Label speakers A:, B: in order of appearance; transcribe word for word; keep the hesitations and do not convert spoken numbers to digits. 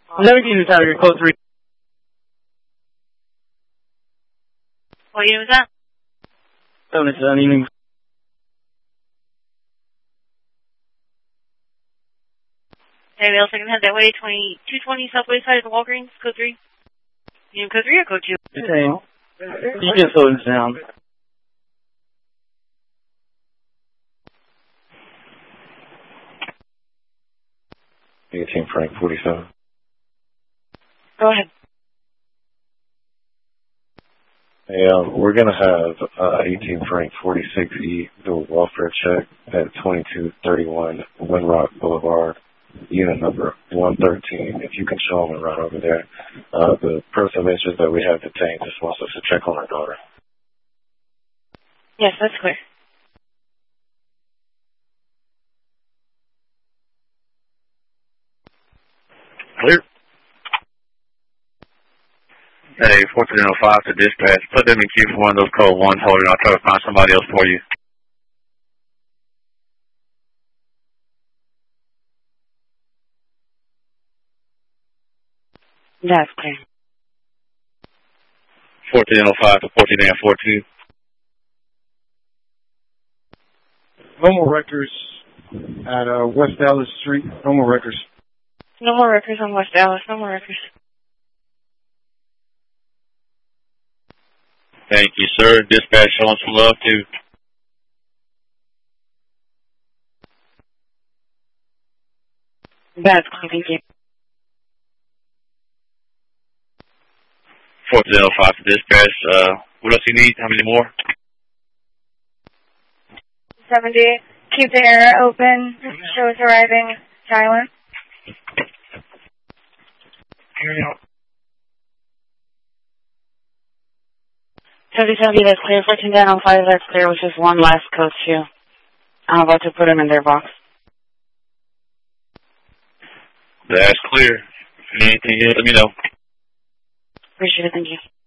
A: seventeen is out of your code three.
B: What unit was that?
A: seven is on evening.
B: Anybody else I can head that way? twenty, two twenty Southwest side of the Walgreens, code three. Unit code three or code two?
A: Okay. You can slow this down.
C: eighteen Frank forty-seven.
B: Go ahead.
C: Hey, um, we're going to have uh, eighteen Frank forty-six E do a welfare check at twenty-two thirty-one Windrock Boulevard, unit number one thirteen. If you can show them and run over there. Uh, the person of interest that we have detained just wants us to check on her daughter.
B: Yes, that's clear.
D: Clear. Hey, fourteen oh five to dispatch. Put them in queue for one of those code ones holding. I'll try to find somebody else for you.
B: That's clear.
D: fourteen oh five to fourteen A fourteen.
E: No more records at uh, West Dallas Street. No more records.
B: No more records on West Dallas. No more records.
D: Thank you, sir. Dispatch showing some love, too.
B: That's clear. Thank you.
D: fourteen oh five to dispatch. Uh, what else you need? How many more?
F: seventy. Keep the air open. Shows arriving. Silent.
B: seventy seventy, that's clear. fourteen down on five, that's clear. With just one last code two. I'm about to put him in their box.
D: That's clear. If you need anything, let me know.
B: Appreciate it. Thank you.